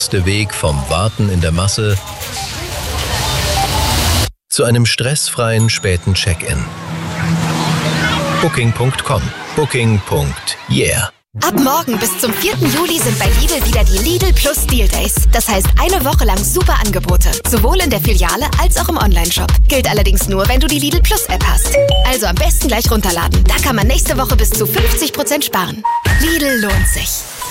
Der Weg vom Warten in der Masse zu einem stressfreien späten Check-in. Booking.com. Booking.yeah. Ab morgen bis zum 4. Juli sind bei Lidl wieder die Lidl Plus Deal Days. Das heißt, eine Woche lang super Angebote. Sowohl in der Filiale als auch im Onlineshop. Gilt allerdings nur, wenn du die Lidl Plus App hast. Also am besten gleich runterladen. Da kann man nächste Woche bis zu 50% sparen. Lidl lohnt sich.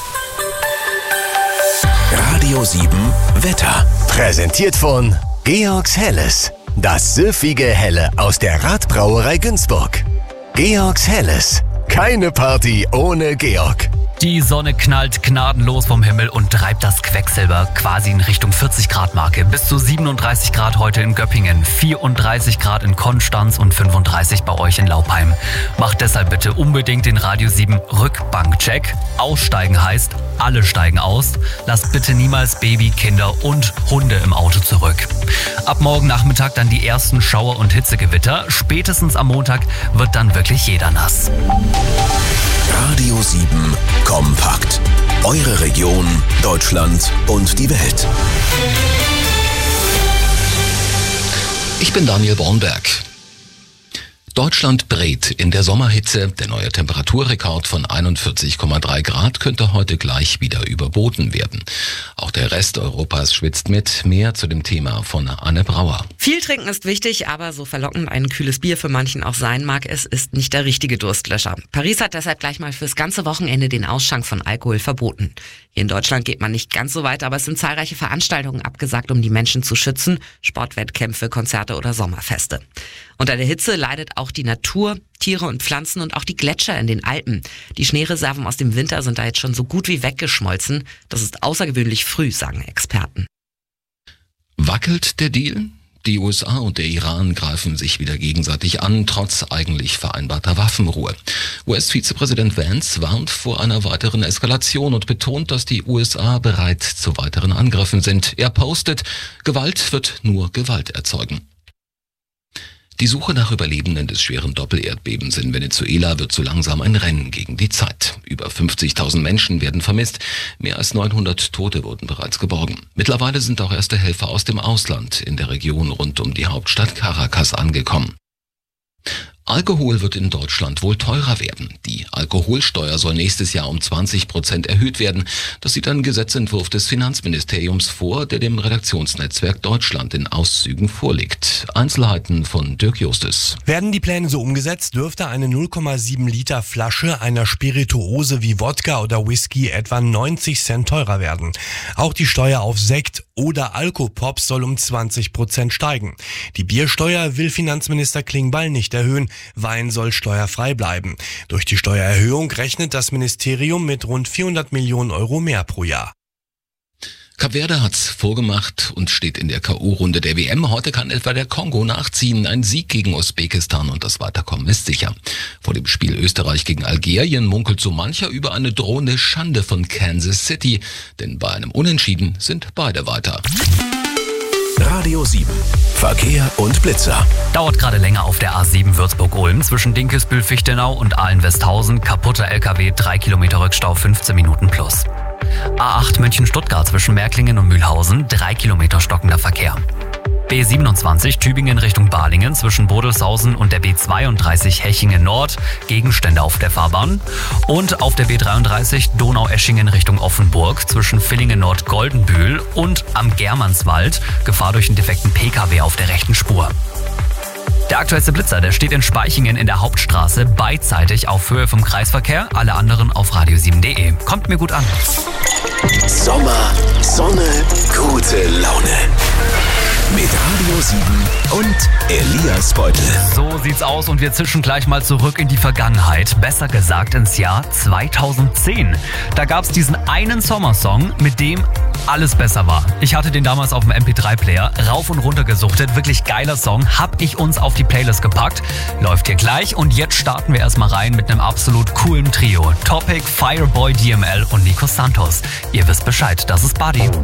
Radio 7 Wetter. Präsentiert von Georgs Helles. Das süffige Helle aus der Radbrauerei Günzburg. Georgs Helles. Keine Party ohne Georg. Die Sonne knallt gnadenlos vom Himmel und treibt das Quecksilber quasi in Richtung 40-Grad-Marke. Bis zu 37 Grad heute in Göppingen, 34 Grad in Konstanz und 35 bei euch in Laupheim. Macht deshalb bitte unbedingt den Radio 7 Rückbankcheck. Aussteigen heißt, alle steigen aus. Lasst bitte niemals Baby, Kinder und Hunde im Auto zurück. Ab morgen Nachmittag dann die ersten Schauer- und Hitzegewitter. Spätestens am Montag wird dann wirklich jeder nass. Radio 7 Kompakt. Eure Region, Deutschland und die Welt. Ich bin Daniel Bornberg. Deutschland brät in der Sommerhitze. Der neue Temperaturrekord von 41,3 Grad könnte heute gleich wieder überboten werden. Auch der Rest Europas schwitzt mit. Mehr zu dem Thema von Anne Brauer. Viel trinken ist wichtig, aber so verlockend ein kühles Bier für manchen auch sein mag, es ist nicht der richtige Durstlöscher. Paris hat deshalb gleich mal fürs ganze Wochenende den Ausschank von Alkohol verboten. Hier in Deutschland geht man nicht ganz so weit, aber es sind zahlreiche Veranstaltungen abgesagt, um die Menschen zu schützen. Sportwettkämpfe, Konzerte oder Sommerfeste. Unter der Hitze leidet auch die Natur, Tiere und Pflanzen und auch die Gletscher in den Alpen. Die Schneereserven aus dem Winter sind da jetzt schon so gut wie weggeschmolzen. Das ist außergewöhnlich früh, sagen Experten. Wackelt der Deal? Die USA und der Iran greifen sich wieder gegenseitig an, trotz eigentlich vereinbarter Waffenruhe. US-Vizepräsident Vance warnt vor einer weiteren Eskalation und betont, dass die USA bereit zu weiteren Angriffen sind. Er postet, Gewalt wird nur Gewalt erzeugen. Die Suche nach Überlebenden des schweren Doppelerdbebens in Venezuela wird so langsam ein Rennen gegen die Zeit. Über 50.000 Menschen werden vermisst, mehr als 900 Tote wurden bereits geborgen. Mittlerweile sind auch erste Helfer aus dem Ausland in der Region rund um die Hauptstadt Caracas angekommen. Alkohol wird in Deutschland wohl teurer werden. Die Alkoholsteuer soll nächstes Jahr um 20% erhöht werden. Das sieht ein Gesetzentwurf des Finanzministeriums vor, der dem Redaktionsnetzwerk Deutschland in Auszügen vorliegt. Einzelheiten von Dirk Justus. Werden die Pläne so umgesetzt, dürfte eine 0,7 Liter Flasche einer Spirituose wie Wodka oder Whisky etwa 90 Cent teurer werden. Auch die Steuer auf Sekt oder Alkopops soll um 20% steigen. Die Biersteuer will Finanzminister Klingbeil nicht erhöhen. Wein soll steuerfrei bleiben. Durch die Steuererhöhung rechnet das Ministerium mit rund 400 Millionen Euro mehr pro Jahr. Kap Verde hat's vorgemacht und steht in der K.O.-Runde der WM. Heute kann etwa der Kongo nachziehen. Ein Sieg gegen Usbekistan und das Weiterkommen ist sicher. Vor dem Spiel Österreich gegen Algerien munkelt so mancher über eine drohende Schande von Kansas City. Denn bei einem Unentschieden sind beide weiter. Radio 7. Verkehr und Blitzer. Dauert gerade länger auf der A7 Würzburg-Ulm zwischen Dinkelsbühl-Fichtenau und Ahlen-Westhausen. Kaputter LKW, 3 Kilometer Rückstau, 15 Minuten plus. A8 München-Stuttgart zwischen Märklingen und Mühlhausen, 3 Kilometer stockender Verkehr. B27 Tübingen Richtung Balingen zwischen Bodelshausen und der B32 Hechingen Nord, Gegenstände auf der Fahrbahn. Und auf der B33 Donaueschingen Richtung Offenburg zwischen Villingen Nord Goldenbühl und am Germanswald, Gefahr durch einen defekten PKW auf der rechten Spur. Der aktuellste Blitzer, der steht in Spaichingen in der Hauptstraße, beidseitig auf Höhe vom Kreisverkehr, alle anderen auf radio7.de. Kommt mir gut an. Sommer, Sonne, gute Laune. Mit Radio 7 und Elias Beutel. So sieht's aus und wir zischen gleich mal zurück in die Vergangenheit. Besser gesagt ins Jahr 2010. Da gab's diesen einen Sommersong, mit dem alles besser war. Ich hatte den damals auf dem MP3-Player rauf und runter gesuchtet. Wirklich geiler Song. Hab ich uns auf die Playlist gepackt. Läuft hier gleich und jetzt starten wir erstmal rein mit einem absolut coolen Trio. Topic, Fireboy, DML und Nico Santos. Ihr wisst Bescheid, das ist Buddy.